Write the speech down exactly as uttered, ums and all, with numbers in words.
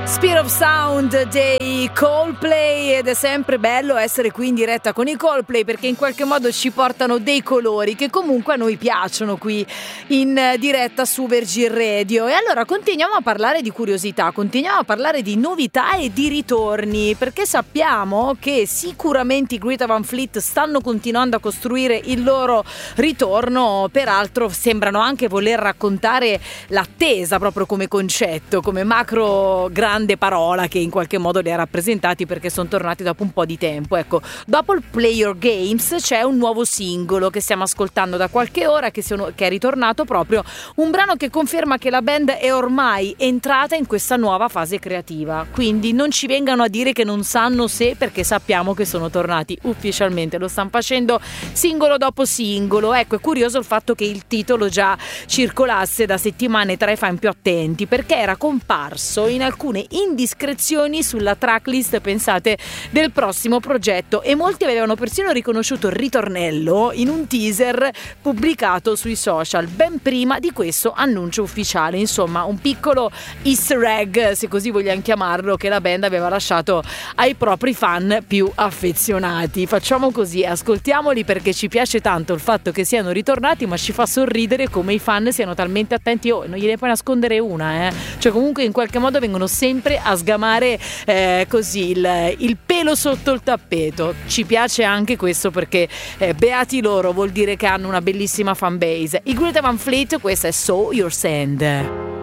Speed of Sound dei Coldplay, ed è sempre bello essere qui in diretta con i Coldplay perché in qualche modo ci portano dei colori che comunque a noi piacciono qui in diretta su Virgin Radio. E allora continuiamo a parlare di curiosità, continuiamo a parlare di novità e di ritorni, perché sappiamo che sicuramente i Greta Van Fleet stanno continuando a costruire il loro ritorno, peraltro sembrano anche voler raccontare l'attesa proprio come concetto, come macro grande parola che in qualche modo li ha rappresentati, perché sono tornati dopo un po' di tempo. Ecco, dopo il Play Your Games c'è un nuovo singolo che stiamo ascoltando da qualche ora, che, sono, che è ritornato proprio, un brano che conferma che la band è ormai entrata in questa nuova fase creativa, quindi non ci vengano a dire che non sanno se, perché sappiamo che sono tornati ufficialmente, lo stanno facendo singolo dopo singolo. Ecco, è curioso il fatto che il titolo già circolasse da settimane tra i fan più attenti, perché era comparso in alcune indiscrezioni sulla tracklist, pensate, del prossimo progetto, e molti avevano persino riconosciuto il ritornello in un teaser pubblicato sui social ben prima di questo annuncio ufficiale. Insomma, un piccolo easter egg, se così vogliamo chiamarlo, che la band aveva lasciato ai propri fan più affezionati. Facciamo così, ascoltiamoli, perché ci piace tanto il fatto che siano ritornati, ma ci fa sorridere come i fan siano talmente attenti. Oh, non gliene puoi nascondere una, eh? Cioè, comunque in qualche modo vengono sempre a sgamare eh, così il, il pelo sotto il tappeto. Ci piace anche questo, perché eh, beati loro, vuol dire che hanno una bellissima fanbase. I Greta Van Fleet, questa è So Your Sand.